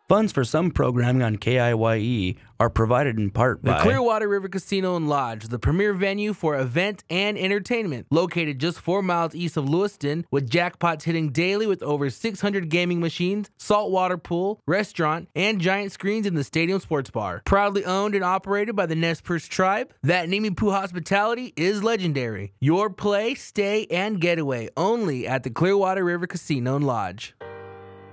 Funds for some programming on KIYE are provided in part The by Clearwater River Casino and Lodge, the premier venue for event and entertainment, located just 4 miles east of Lewiston, with jackpots hitting daily with over 600 gaming machines, saltwater pool, restaurant, and giant screens in the stadium sports bar. Proudly owned and operated by the Nez Perce tribe, that Nimipu hospitality is legendary. Your play, stay, and getaway only at the Clearwater River Casino and Lodge.